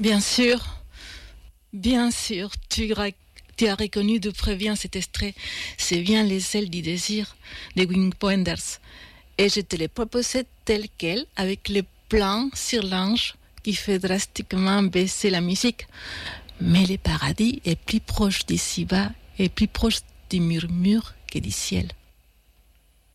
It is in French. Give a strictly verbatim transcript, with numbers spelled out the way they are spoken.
Bien sûr, bien sûr, tu, ra- tu as reconnu de très bien cet extrait. C'est bien Les ailes du désir de Wim Wenders. Et je te l'ai proposé tel quel, avec le plan sur l'ange qui fait drastiquement baisser la musique. Mais le paradis est plus proche d'ici-bas et plus proche du murmure que du ciel.